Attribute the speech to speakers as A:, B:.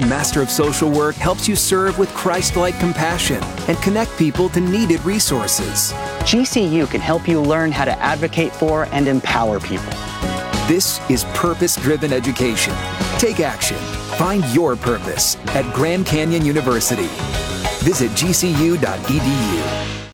A: Master of Social Work helps you serve with Christ-like compassion and connect people to needed resources.
B: GCU can help you learn how to advocate for and empower people.
A: This is purpose-driven education. Take action. Find your purpose at Grand Canyon University. Visit gcu.edu.